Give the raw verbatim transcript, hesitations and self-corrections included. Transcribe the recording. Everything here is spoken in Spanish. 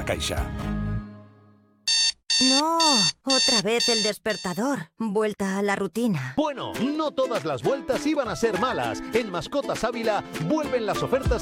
La Caixa. No, otra vez el despertador. Vuelta a la rutina. Bueno, no todas las vueltas iban a ser malas. En Mascotas Ávila vuelven las ofertas